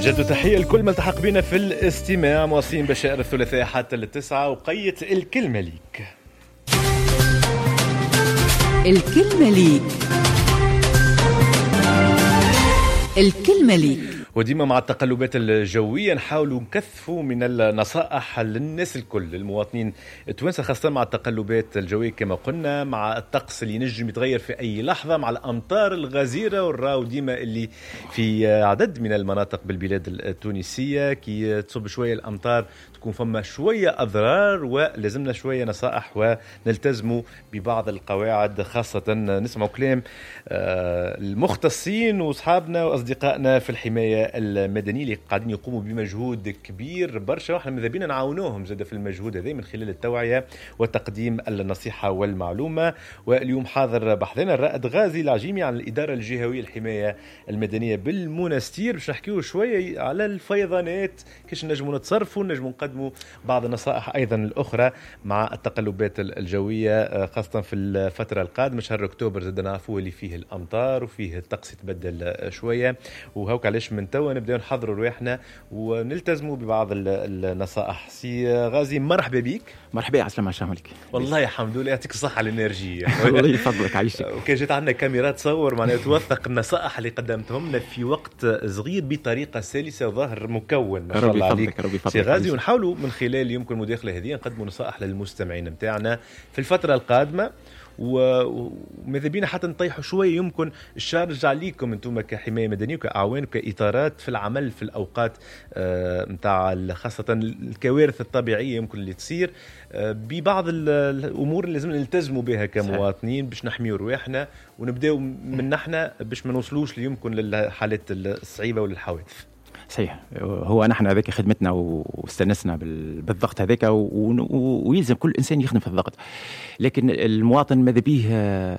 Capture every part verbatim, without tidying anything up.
جد تحية لكل من التحق بنا في الاستماع. مواصلين بشائر الثلاثاء حتى التسعة وقيت الكلمة ليك. الكلمة ليك الكلمة ليك وديما مع التقلبات الجوية نحاولوا نكثفوا من النصائح للناس الكل، المواطنين التوانسة، خاصة مع التقلبات الجوية كما قلنا، مع الطقس اللي ينجم يتغير في أي لحظة، مع الأمطار الغزيرة والراو ديما اللي في عدد من المناطق بالبلاد التونسية كي تصب شوية الأمطار تكون فما شوية أضرار، ولازمنا شوية نصائح ونلتزموا ببعض القواعد، خاصة نسمع كلام المختصين وأصحابنا وأصدقائنا في الحماية المدنية اللي قاعدين يقوموا بمجهود كبير برشا، واحنا ماذا بينا نعاونوهم زاد في المجهود هذا من خلال التوعية وتقديم النصيحة والمعلومة. واليوم حاضر بحثنا الرائد غازي العجيمي عن الإدارة الجهوية للحماية المدنية بالمنستير باش نحكيو شوية على الفيضانات، كيش نجموا نتصرفوا، نجموا نقدموا بعض النصائح أيضا الأخرى مع التقلبات الجوية، خاصة في الفترة القادمة شهر أكتوبر زاد نعرفوا اللي فيه الأمطار وفيه الطقس يتبدل شوية، وهوك علاش من توا نبدأ نحضروا رواحنا ونلتزموا ببعض النصائح. سي غازي مرحبا بك. مرحبا عسلامة، السلام عليكم. والله الحمد لله، يعطيك الصحة الانرجية. والله يفضلك عايشك. وكان جات عندنا كاميرا تصور معناها توثق النصائح اللي قدمتهم لنا في وقت صغير بطريقة سلسة وظاهر مكون ما شاء الله عليك سي غازي، ونحاولوا من خلال يمكن المداخلة هذه نقدموا نصائح للمستمعين متاعنا في الفترة القادمة، وماذا بينا حتى نطيحوا شوية يمكن الشارج عليكم انتم كحماية مدنية وكأعوان وكإطارات في العمل في الأوقات متاع خاصة الكوارث الطبيعية يمكن اللي تصير، ببعض الأمور اللي لازم نلتزموا بها كمواطنين باش نحميوا رواحنا ونبداو من نحن باش ما نوصلوش ليمكن للحالات الصعيبة وللحوادث. صحيح، هو نحن هذاك خدمتنا واستنسنا بالضغط هذاك، ويلزم كل إنسان يخدم في الضغط، لكن المواطن ماذا بيه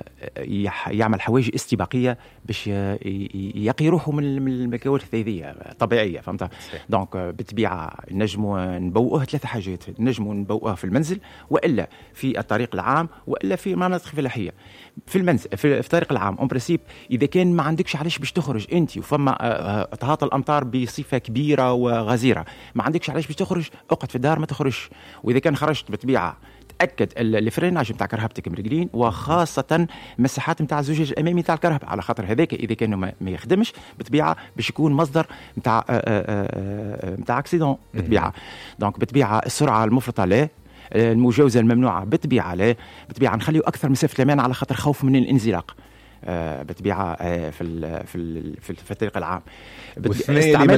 يعمل حواجز استباقية باش يقي روحه من الكوارث هذه طبيعية، فهمت؟ دونك بالطبيعة نجموا نبوءه ثلاثة حاجات، نجموا نبوءه في المنزل وإلا في الطريق العام وإلا في مناطق فلاحية. في المنزل في الطريق العام اون برينسيپ اذا كان ما عندكش علاش باش تخرج انت وفما تهاطل الامطار بصفه كبيره وغزيره، ما عندكش علاش باش تخرج، اقعد في الدار ما تخرجش. واذا كان خرجت بالطبيعه تاكد الفريناج نتاع كرهبتك مرقلين، وخاصه المساحات نتاع الزجاج الامامي نتاع الكرهبه، على خاطر هذاك اذا كان ما يخدمش بالطبيعه باش يكون مصدر نتاع نتاع اكسيدون بالطبيعه. دونك بالطبيعه السرعه المفرطه لا، المجاوزة الممنوعة بالطبيعة لا، بالطبيعة نخليو أكثر مسافة الأمان على خاطر خوف من الانزلاق بالطبيعة في في في الطريق العام.